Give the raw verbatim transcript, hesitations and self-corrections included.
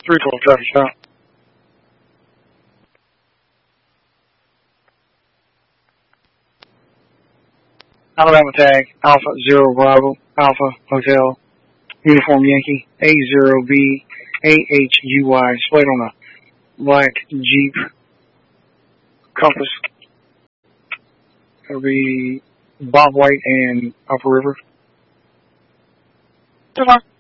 three twelve traffic stop. Alabama tag, Alpha Zero Bravo, Alpha Hotel, Uniform Yankee, A zero B A H U Y, displayed on a black Jeep Compass. It'll be Bob White and Upper River. Okay.